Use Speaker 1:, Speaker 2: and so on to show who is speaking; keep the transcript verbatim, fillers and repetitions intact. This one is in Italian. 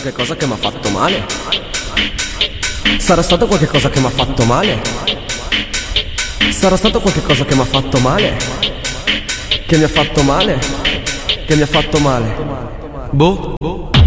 Speaker 1: qualche cosa che mi ha fatto male? Sarà stato qualche cosa che mi ha fatto male? Sarà stato qualche cosa che mi ha fatto male? Che mi ha fatto male? Che mi ha fatto male? Boh, boh.